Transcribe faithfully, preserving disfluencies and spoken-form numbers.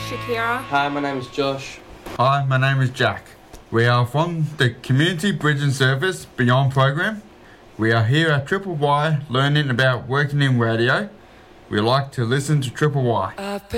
Shakira. Hi, my name is Josh. Hi, my name is Jack. We are from the Community Bridge and Service Beyond program. We are here at Triple Y learning about working in radio. We like to listen to Triple Y.